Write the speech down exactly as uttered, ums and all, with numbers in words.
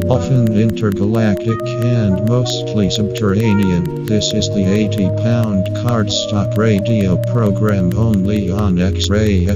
Often intergalactic and mostly subterranean, this is the eighty pound cardstock radio program only on X-Ray F